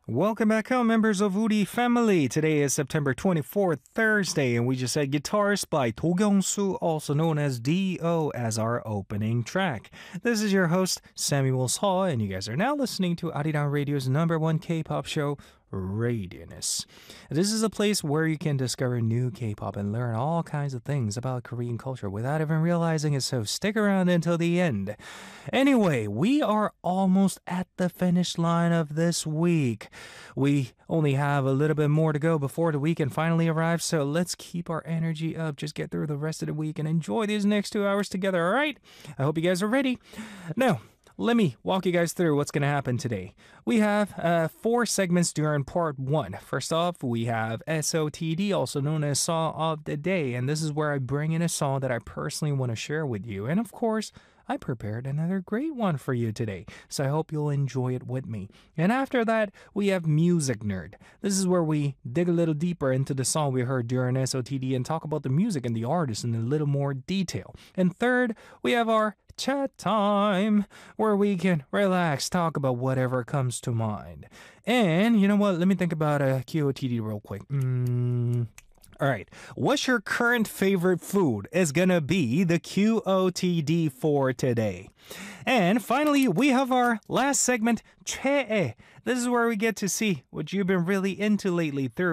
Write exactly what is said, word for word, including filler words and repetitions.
Welcome back home, members of Woody family. Today is September twenty-fourth, Thursday, and we just had Guitarist by Do Kyung-soo, also known as D O, as our opening track. This is your host, Samuel Saw, and you guys are now listening to Arirang Radio's number one K-pop show, Radiance. This is a place where you can discover new K-pop and learn all kinds of things about Korean culture without even realizing it, so stick around until the end. Anyway, we are almost at the finish line of this week. We only have a little bit more to go before the weekend finally arrives, so let's keep our energy up, just get through the rest of the week and enjoy these next two hours together, alright? I hope you guys are ready. Now, let me walk you guys through what's going to happen today. We have uh, four segments during part one. First off, we have S O T D, also known as Song of the Day, and this is where I bring in a song that I personally want to share with you. And of course, I prepared another great one for you today, so I hope you'll enjoy it with me. And after that, we have Music Nerd. This is where we dig a little deeper into the song we heard during S O T D and talk about the music and the artist in a little more detail. And third, we have our chat time, where we can relax, talk about whatever comes to mind. And you know what? Let me think about a Q O T D real quick. Mm. All right, what's your current favorite food is gonna be the Q O T D for today. And finally, we have our last segment, 최애. This is where we get to see what you've been really into lately through